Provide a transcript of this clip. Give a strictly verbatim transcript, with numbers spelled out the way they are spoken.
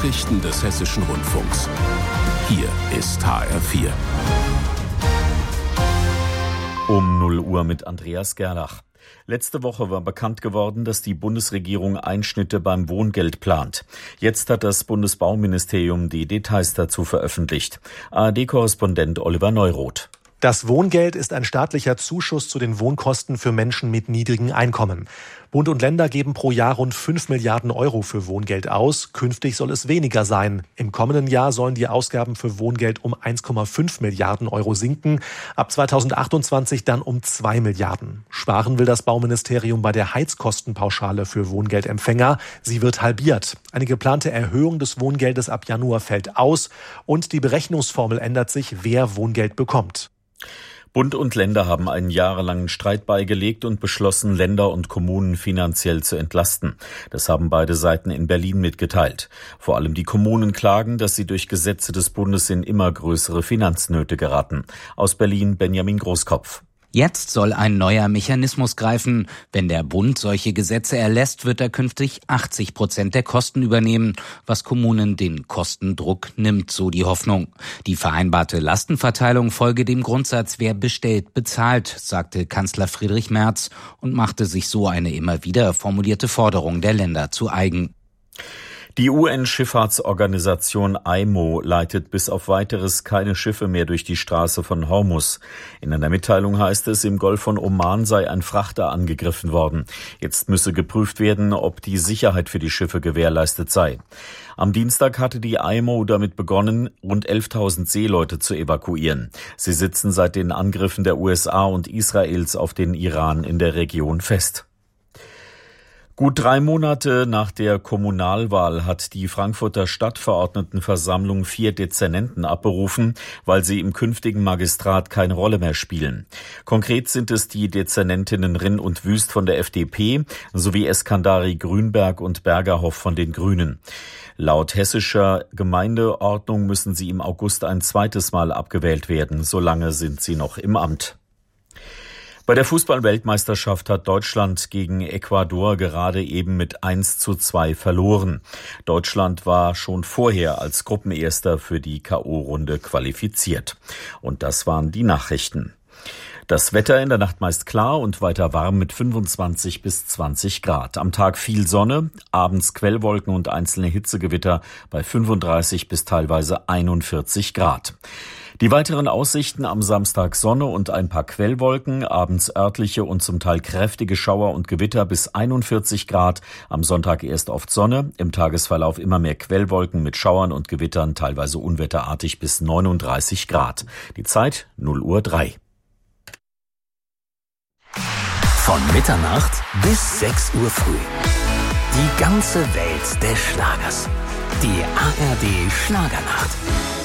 Nachrichten des Hessischen Rundfunks. Hier ist H R vier. Um null Uhr mit Andreas Gerlach. Letzte Woche war bekannt geworden, dass die Bundesregierung Einschnitte beim Wohngeld plant. Jetzt hat das Bundesbauministerium die Details dazu veröffentlicht. A R D-Korrespondent Oliver Neuroth. Das Wohngeld ist ein staatlicher Zuschuss zu den Wohnkosten für Menschen mit niedrigen Einkommen. Bund und Länder geben pro Jahr rund fünf Milliarden Euro für Wohngeld aus. Künftig soll es weniger sein. Im kommenden Jahr sollen die Ausgaben für Wohngeld um eins Komma fünf Milliarden Euro sinken. Ab zweitausendachtundzwanzig dann um zwei Milliarden. Sparen will das Bauministerium bei der Heizkostenpauschale für Wohngeldempfänger. Sie wird halbiert. Eine geplante Erhöhung des Wohngeldes ab Januar fällt aus. Und die Berechnungsformel ändert sich, wer Wohngeld bekommt. Bund und Länder haben einen jahrelangen Streit beigelegt und beschlossen, Länder und Kommunen finanziell zu entlasten. Das haben beide Seiten in Berlin mitgeteilt. Vor allem die Kommunen klagen, dass sie durch Gesetze des Bundes in immer größere Finanznöte geraten. Aus Berlin Benjamin Großkopf. Jetzt soll ein neuer Mechanismus greifen. Wenn der Bund solche Gesetze erlässt, wird er künftig achtzig Prozent der Kosten übernehmen, was Kommunen den Kostendruck nimmt, so die Hoffnung. Die vereinbarte Lastenverteilung folge dem Grundsatz, wer bestellt, bezahlt, sagte Kanzler Friedrich Merz und machte sich so eine immer wieder formulierte Forderung der Länder zu eigen. Die U N-Schifffahrtsorganisation I M O leitet bis auf Weiteres keine Schiffe mehr durch die Straße von Hormuz. In einer Mitteilung heißt es, im Golf von Oman sei ein Frachter angegriffen worden. Jetzt müsse geprüft werden, ob die Sicherheit für die Schiffe gewährleistet sei. Am Dienstag hatte die I M O damit begonnen, rund elftausend Seeleute zu evakuieren. Sie sitzen seit den Angriffen der U S A und Israels auf den Iran in der Region fest. Gut drei Monate nach der Kommunalwahl hat die Frankfurter Stadtverordnetenversammlung vier Dezernenten abberufen, weil sie im künftigen Magistrat keine Rolle mehr spielen. Konkret sind es die Dezernentinnen Rinn und Wüst von der F D P sowie Eskandari Grünberg und Bergerhoff von den Grünen. Laut hessischer Gemeindeordnung müssen sie im August ein zweites Mal abgewählt werden. Solange sind sie noch im Amt. Bei der Fußball-Weltmeisterschaft hat Deutschland gegen Ecuador gerade eben mit eins zu zwei verloren. Deutschland war schon vorher als Gruppenerster für die K O-Runde qualifiziert. Und das waren die Nachrichten. Das Wetter in der Nacht meist klar und weiter warm mit fünfundzwanzig bis zwanzig Grad. Am Tag viel Sonne, abends Quellwolken und einzelne Hitzegewitter bei fünfunddreißig bis teilweise einundvierzig Grad. Die weiteren Aussichten: am Samstag Sonne und ein paar Quellwolken, abends örtliche und zum Teil kräftige Schauer und Gewitter bis einundvierzig Grad, am Sonntag erst oft Sonne, im Tagesverlauf immer mehr Quellwolken mit Schauern und Gewittern, teilweise unwetterartig bis neununddreißig Grad. Die Zeit null Uhr drei. Von Mitternacht bis sechs Uhr früh. Die ganze Welt des Schlagers. Die A R D Schlagernacht.